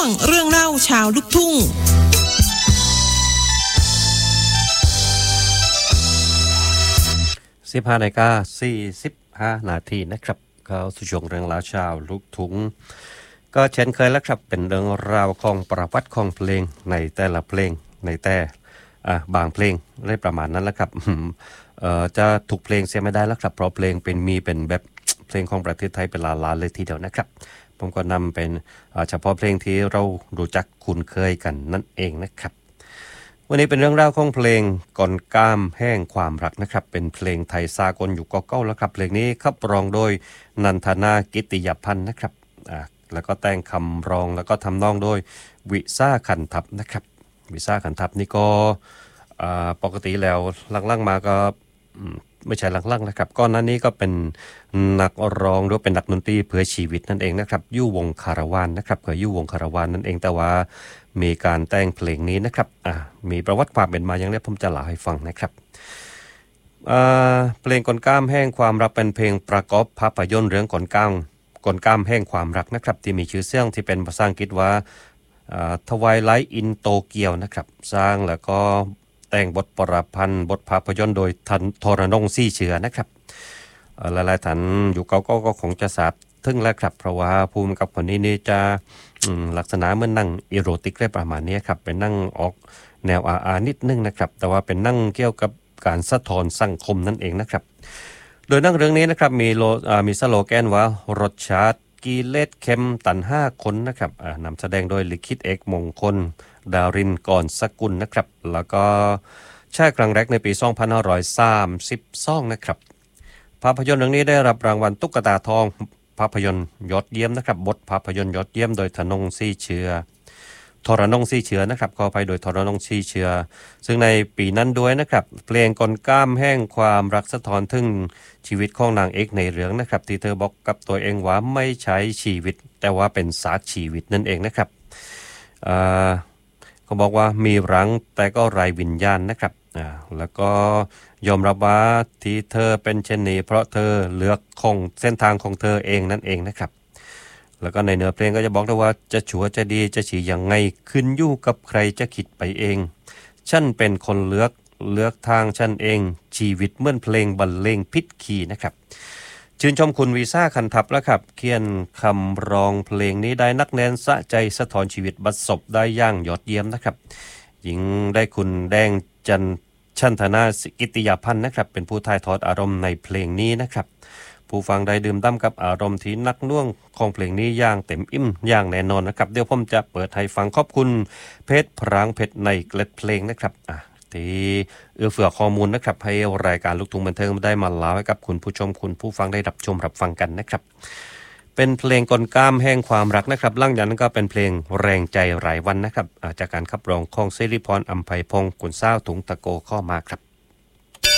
งเรื่องเล่าชาวลูกทุ่ง 15:45 นาทีนะครับเข้าสู่ช่วงเรื่องราวชาวลูกทุ่งก็เช่นเคยแล้วครับเป็นเรื่องราวของประวัติของเพลงในแต่ละเพลงในแต่บางเพลงได้ประมาณนั้นแหละครับจะถูกเพลงเสียไม่ได้แล้วครับเพราะเพลงเป็นแบบเพลงของประเทศไทยเป็นล้านๆเลยทีเดียวนะครับผมก็นำเป็นเฉพาะเพลงที่เรารู้จักคุ้นเคยกันนั่นเองนะครับวันนี้เป็นเรื่องราวของเพลงก่อนก้ามแห้งความรักนะครับเป็นเพลงไทยสากลอยู่เก่าๆแล้วครับเพลงนี้ขับร้องโดยนันทนากิตติยพันธ์นะครับแล้วก็แต่งคำร้องแล้วก็ทำนองโดยวิซ่าขันทัพนะครับวิซ่าขันทัพนี่ก็ปกติแล้วลังๆมาก็ไม่ใช่ลังๆนะครับก่อนหน้านี้ก็เป็นนักร้องหรือเป็นนักดนตรีเพื่อชีวิตนั่นเองนะครับยู่วงคาราวานนะครับเคยยู่วงคาราวานนั่นเองแต่ว่ามีการแต่งเพลงนี้นะครับมีประวัติความเป็นมาอย่างนี้ผมจะเล่าให้ฟังนะครับเพลงก่อนก้ามแห้งความรักเป็นเพลงประกอบภาพยนตร์เรื่องก่อนก้ามแห้งความรักนะครับที่มีชื่อเสียงที่เป็นภาษาอังกฤษว่าTwilight in Tokyo นะครับสร้างแล้วก็แต่งบทประพันธ์บทภาพยนตร์โดยทรนงซี่เชื้อนะครับหลายๆท่านอยู่ก็คงจะทราบถึงแล้วครับเพราะว่าภูมิกับคนนี้นี่จะลักษณะเหมือนนั่งอีโรติกได้ประมาณนี้ครับเป็นนั่งออกแนวอานิดนึงนะครับแต่ว่าเป็นนั่งเกี่ยวกับการสะท้อนสังคมนั่นเองนะครับโดยนั่งเรื่องนี้นะครับมีสโลแกนว่ารสชาติกิเลสเค็มตัน5คนนะครับนำแสดงโดยลิขิตเอกมงคลดารินกรสกุลนะครับแล้วก็ใช้ครั้งแรกในปี2532นะครับภาพยนตร์เรื่องนี้ได้รับรางวัลตุ๊กตาทองภาพยนตร์ยอดเยี่ยมนะครับบทภาพยนตร์ยอดเยี่ยมโดยทรนงซี่เชื้อนะครับขออภัยโดยทรนงซี่เชื้อซึ่งในปีนั้นด้วยนะครับเพลงก่อนก้ามแห้งความรักสะท้อนถึงชีวิตของนางเอกในเรื่องนะครับที่เธอบอกกับตัวเองว่าไม่ใช้ชีวิตแต่ว่าเป็นซากชีวิตนั่นเองนะครับเขาบอกว่ามีรังแต่ก็ไร้วิญญาณนะครับแล้วก็ยอมรับว่าที่เธอเป็นเช่นนี้เพราะเธอเลือกของเส้นทางของเธอเองนั่นเองนะครับแล้วก็ในเนื้อเพลงก็จะบอกได้ว่าจะชั่วจะดีจะฉี่ยังไงขึ้นอยู่กับใครจะคิดไปเองฉันเป็นคนเลือกทางฉันเองชีวิตเหมือนเพลงบรรเลงพิษขี่นะครับชื่นชมคุณวีซ่าคันทัพแล้วครับเขียนคำร้องเพลงนี้ได้นักแน่นสะใจสะท้อนชีวิตบัดศพได้อย่างยอดเยี่ยมนะครับหญิงได้คุณแดงชันธนากิติยาพันธ์นะครับเป็นผู้ถ่ายทอดอารมณ์ในเพลงนี้นะครับผู้ฟังได้ดื่มด่ำกับอารมณ์ที่นักน่วงของเพลงนี้อย่างเต็มอิ่มอย่างแน่นอนนะครับเดี๋ยวผมจะเปิดให้ฟังขอบคุณเพชรพรางเพชรในเกล็ดเพลงนะครับที่เฟื่อข้อมูลนะครับให้รายการลูกทุ่งบันเทิงได้มาเล่าให้กับคุณผู้ชมคุณผู้ฟังได้รับชมรับฟังกันนะครับเป็นเพลงก่อนก้ามแห้งความรักนะครับหลังจากนั้นก็เป็นเพลงแรงใจหลายวันนะครับจากการขับร้องของศิริพรอำไพพงศ์กุลเศร้าถุงตะโกข้อมาครับ